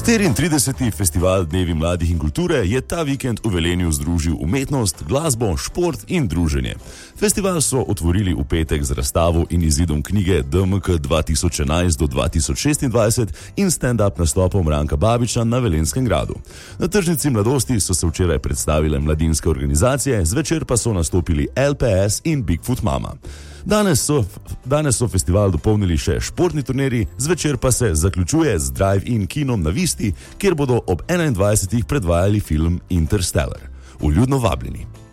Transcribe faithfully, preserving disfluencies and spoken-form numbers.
štiriintrideseti Festival Dnevi mladih in kulture je ta vikend v Velenju združil umetnost, glasbo, šport in druženje. Festival so otvorili v petek z razstavo in izidom knjige D M K dva tisoč enajst do dva tisoč šestindvajset in stand-up nastopom Ranka Babiča na Velenskem gradu. Na tržnici mladosti so se včeraj predstavile mladinske organizacije, zvečer pa so nastopili L P S in Bigfoot Mama. Danes so, danes so festival dopolnili še športni turniri, zvečer pa se zaključuje z drive-in kinom na Visti, kjer bodo ob enaindvajsetih predvajali film Interstellar. Vljudno vabljeni.